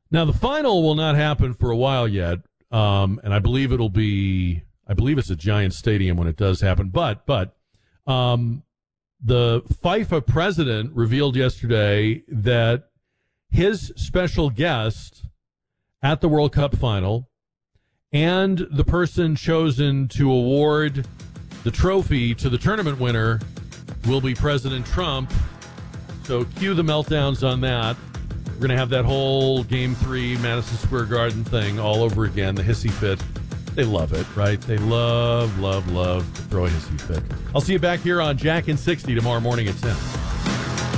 Now, the final will not happen for a while yet, and I believe it's a Giant Stadium when it does happen. But the FIFA president revealed yesterday that his special guest at the World Cup final and the person chosen to award the trophy to the tournament winner will be President Trump. So cue the meltdowns on that. We're going to have that whole Game 3 Madison Square Garden thing all over again, the hissy fit. They love it, right? They love to throw a hissy fit. I'll see you back here on Jack in 60 tomorrow morning at 10.